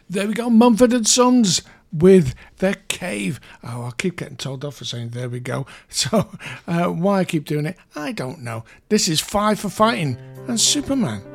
There we go, Mumford and Sons with their Cave. Oh, I keep getting told off for saying there we go. So why I keep doing it, I don't know. This is Five for Fighting and Superman.